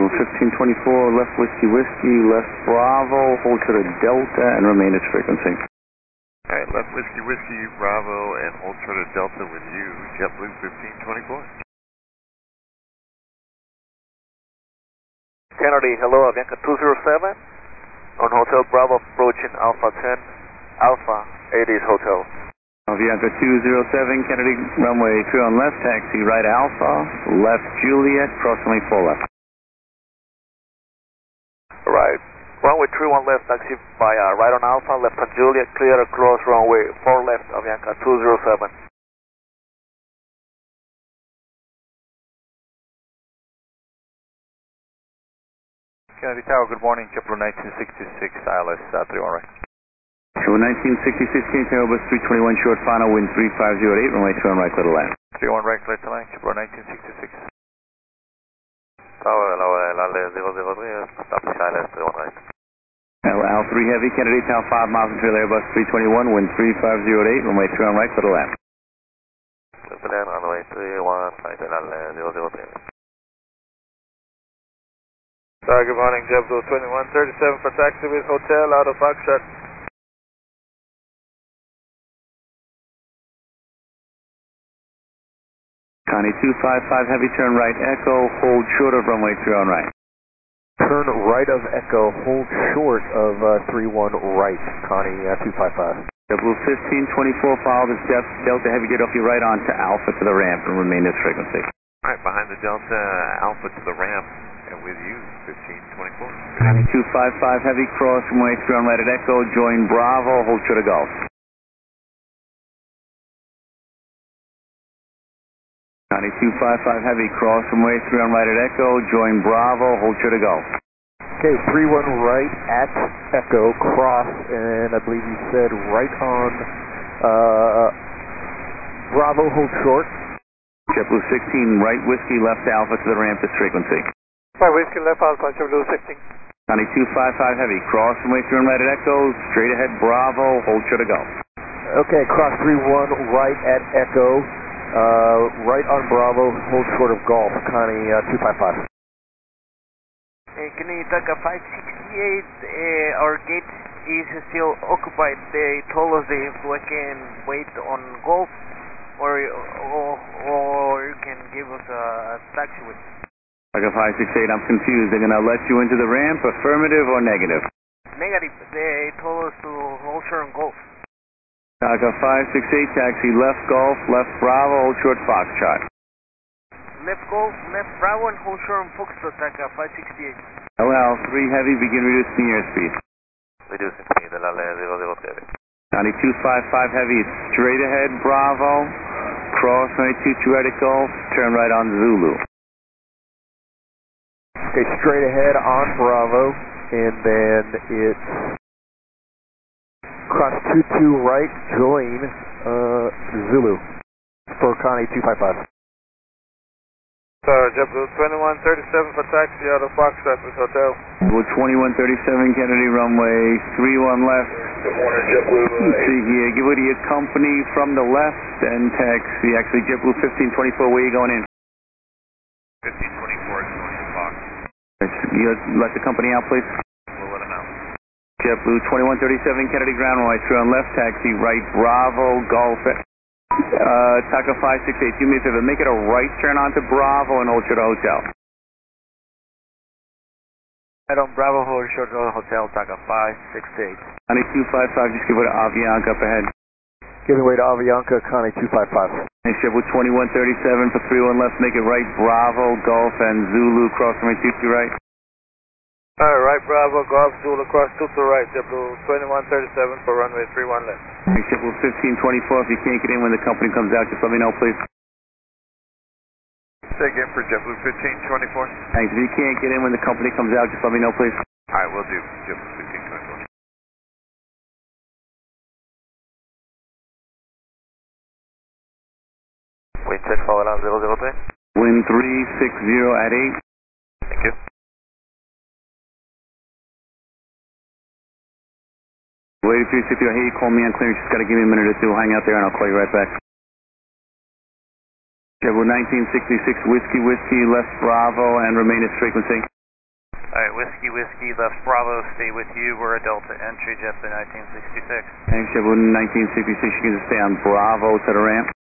JetBlue 1524, left Whiskey Whiskey, left Bravo, hold short of Delta and remain its frequency. Alright, left Whiskey Whiskey, Bravo, and hold short of Delta with you, JetBlue 1524. Kennedy, hello, Avianca 207, on Hotel Bravo approaching Alpha 10, Alpha 80 Hotel. Avianca 207, Kennedy, runway 3 on left, taxi right Alpha, left Juliet, cross runway 4 left. Right, runway 31 left, taxi by right on Alpha, left on Juliet, clear across runway 4 left, Avianca 207. Kennedy Tower, good morning, JetBlue 1966, ILS 31 right. JetBlue 1966, Kennedy Tower, bus 321, short final, wind 3508, runway 2 on right, clear to land. 31 right, clear to land, JetBlue 1966. Tower, LL 003, stop the ILS 31 right. Al 3 Heavy, Kennedy Tower, 5 miles until Airbus 321, wind 3508, runway 3 on right, clear to land. Clear to land, runway 31, flight LL 003. Sorry, good morning, JetBlue 2137 for taxi with hotel out of Foxtrot. Connie 255 Heavy, turn right Echo, hold short of runway 3 on right. Turn right of Echo, hold short of 31 right, Connie 255. JetBlue 1524, follow this Delta Heavy, get off your right onto Alpha to the ramp and remain this frequency. Alright, behind the Delta, Alpha to the ramp, and with you, 1524. Connie 255 Heavy, cross runway 3 on right at Echo, join Bravo, hold short of Golf. Connie 255 Heavy, cross runway 3 on right at Echo, join Bravo, hold short of Golf. Okay, 31 right at Echo, cross, and I believe you said right on Bravo, hold short. JetBlue 16, right Whiskey, left Alpha to the ramp, this frequency. Right, Whiskey left Alpha, JetBlue 16. Connie 255 Heavy, cross runway 3 on right at Echo, straight ahead Bravo, hold short of Golf. Okay, cross 31 right at Echo, right on Bravo, hold short of Golf, Connie 255. Can you take a 568, our gate is still occupied. They told us if we can wait on Golf or you can give us a taxi with. Like a 568, I'm confused. They're going to let you into the ramp, affirmative or negative? Negative. They told us to hold short on Golf. Taka 568, taxi left Golf, left Bravo, hold short Foxtrot. Left Golf, left Bravo, and hold short on Foxtrot, Taka 568. LL 3 Heavy, begin reducing the airspeed. Reducing speed, LL 003. Connie 255 Heavy, straight ahead Bravo, cross runway 22 right at Golf, turn right on Zulu. Okay, straight ahead on Bravo, and then it's cross 22 right, join Zulu for Connie 255. JetBlue 2137 for taxi out of Foxtrot with hotel. JetBlue 2137 Kennedy, runway 31 left. Good morning, JetBlue. Let's see here, give it to your company from the left and taxi. Actually, JetBlue 1524, where are you going in? 1524 is going to Fox. You let the company out, please. We'll let them out. JetBlue 2137 Kennedy, ground runway 3 on left, taxi right Bravo, Golf. Taka 568, do me a favor, make it a right turn onto Bravo and hold short of hotel. Right on Bravo, hold short of hotel, Taka 568. Connie 255, just give it to Avianca up ahead. Giving way to Avianca, Connie 255. And JetBlue 2137 for 31 left, make it right Bravo, Golf, and Zulu, cross runway 22 right. Alright, right Bravo, Golf, Zulu, cross 22 right, JetBlue 2137 for runway 31 left. And JetBlue 1524, if you can't get in when the company comes out, just let me know, please. Say again for JetBlue 1524. Thanks. If you can't get in when the company comes out, just let me know, please. Alright, we'll do. JetBlue 1524. Wind check, follow down 003. Wind 360 at 8. Thank you. Wait, 360, I hear you call me on clearance. Just got to give me a minute or two. Hang out there and I'll call you right back. JetBlue 1966, Whiskey, left Bravo, and remain its frequency. Alright, Whiskey, Whiskey, left Bravo, stay with you. We're a Delta entry, JetBlue 1966. Thanks, JetBlue 1966. You can just stay on Bravo to the ramp.